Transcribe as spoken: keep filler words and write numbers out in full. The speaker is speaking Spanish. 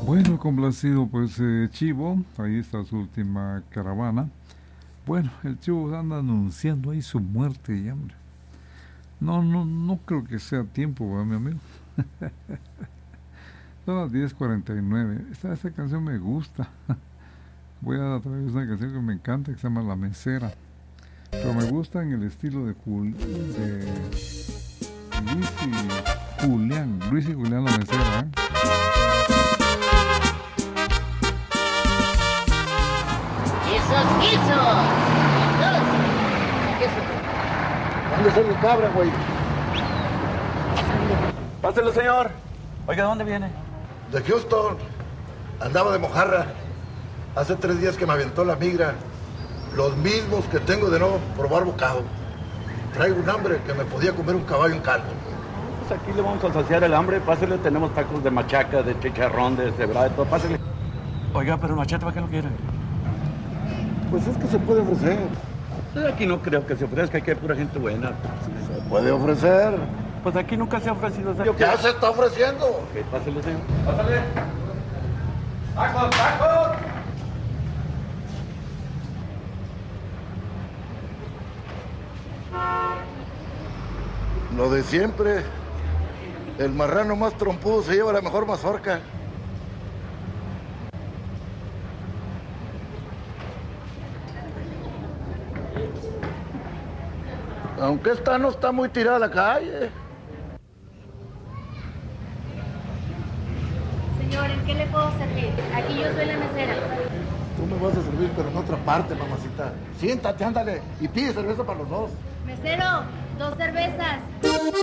Bueno, complacido pues eh, Chivo, ahí está su última caravana. Bueno, el Chivo anda anunciando ahí su muerte y hambre. No, no, no creo que sea tiempo, ¿verdad, mi amigo? Son las diez cuarenta y nueve. Esta, esta canción me gusta. Voy a traer una canción que me encanta, que se llama La Mesera. Pero me gusta en el estilo de, Jul de Luis y Julián. Luis y Julián La Mesera, ¿eh? ¡Esos guisos! ¿Dónde está mi cabra, güey? Páselo, señor. Oiga, ¿de dónde viene? De Houston. Andaba de mojarra. Hace tres días que me aventó la migra. Los mismos que tengo de no probar bocado. Traigo un hambre que me podía comer un caballo en caldo. Pues aquí le vamos a saciar el hambre. Pásele, tenemos tacos de machaca, de chicharrón, de cebra, de todo. Pásele. Oiga, pero el machete, ¿para qué lo quiere? Pues es que se puede ofrecer. Aquí no creo que se ofrezca, aquí hay pura gente buena. Se puede ofrecer. Pues aquí nunca se ha ofrecido. Ya se está ofreciendo. Ok, pásale, señor. Pásale. ¡Tacos, tacos! Lo de siempre. El marrano más trompudo se lleva la mejor mazorca. Aunque esta no está muy tirada a la calle. Señor, ¿en qué le puedo servir? Aquí yo soy la mesera. Tú me vas a servir, pero en otra parte, mamacita. Siéntate, ándale, y pide cerveza para los dos. Mesero, dos cervezas.